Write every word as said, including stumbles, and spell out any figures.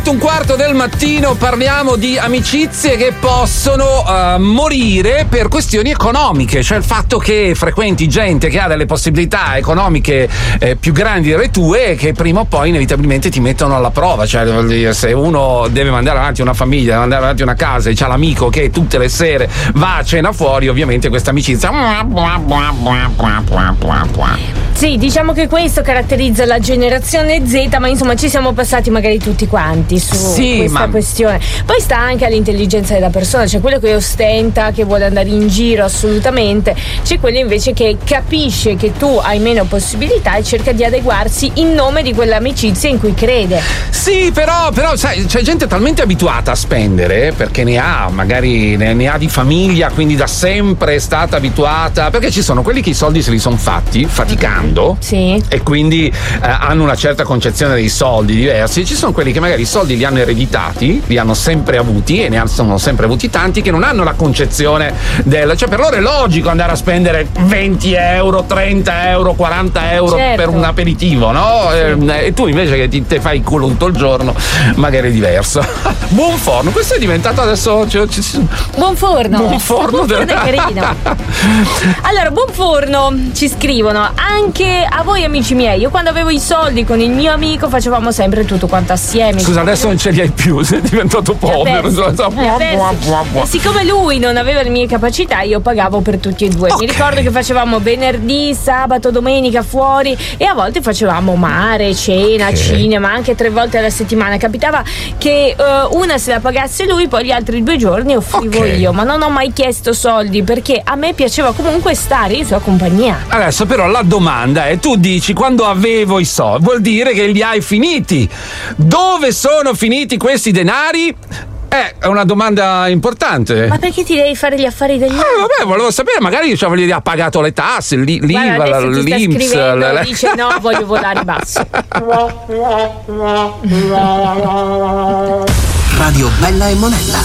Un quarto del mattino parliamo di amicizie che possono uh, morire per questioni economiche, cioè il fatto che frequenti gente che ha delle possibilità economiche eh, più grandi delle tue, che prima o poi inevitabilmente ti mettono alla prova. Cioè, vuol dire, se uno deve mandare avanti una famiglia, deve mandare avanti una casa e c'ha l'amico che tutte le sere va a cena fuori, ovviamente questa amicizia. Sì, diciamo che questo caratterizza la generazione Z, ma insomma ci siamo passati magari tutti quanti su sì, questa ma... questione. Poi sta anche all'intelligenza della persona, c'è quello che ostenta, che vuole andare in giro assolutamente, c'è quello invece che capisce che tu hai meno possibilità e cerca di adeguarsi in nome di quell'amicizia in cui crede. Sì, però, però sai, c'è gente talmente abituata a spendere, perché ne ha, magari ne, ne ha di famiglia, quindi da sempre è stata abituata, perché ci sono quelli che i soldi se li sono fatti, faticando. Sì. E quindi eh, hanno una certa concezione dei soldi diversi. Ci sono quelli che magari i soldi li hanno ereditati, li hanno sempre avuti e ne sono sempre avuti tanti, che non hanno la concezione del, cioè per loro è logico andare a spendere venti euro, trenta euro, quaranta euro, certo, per un aperitivo, no? Sì. E, e tu invece che ti te fai il culo tutto il giorno, magari è diverso. Buon forno, questo è diventato adesso cioè, buon forno. Buon forno, buon forno è carino. Allora, buon forno, ci scrivono anche a voi amici miei. Io quando avevo i soldi con il mio amico facevamo sempre tutto quanto assieme. Scusa, adesso non ce li hai più, sei diventato povero. E siccome lui non aveva le mie capacità, io pagavo per tutti e due. Okay. Mi ricordo che facevamo venerdì, sabato, domenica fuori, e a volte facevamo mare, cena, okay, cinema, anche tre volte alla settimana. Capitava che uh, una se la pagasse lui, poi gli altri due giorni offrivo, okay, io, ma non ho mai chiesto soldi perché a me piaceva comunque stare in sua compagnia. Adesso però la domanda è, tu dici quando avevo i soldi, vuol dire che li hai finiti. Dove sono finiti questi denari? Eh, è una domanda importante. Ma perché ti devi fare gli affari degli altri? Ah, vabbè, volevo sapere, magari cioè, gli ha pagato le tasse, l'I- l'Iva, l'I N P S. Le... dice no, voglio volare basso. Radio Bella e Monella.